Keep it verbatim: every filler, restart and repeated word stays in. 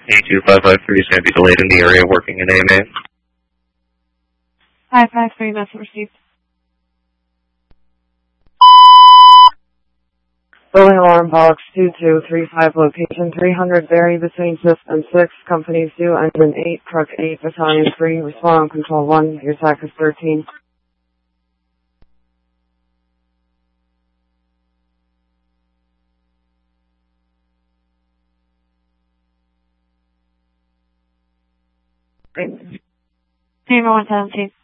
A two five five three is going to be delayed in the area working in A M A. five five three, message received. Building alarm box two two three five, location three hundred, vary between system six, companies two, engine eight, truck eight, battalion three, respond control one, your S A C is thirteen. Zero one seventeen.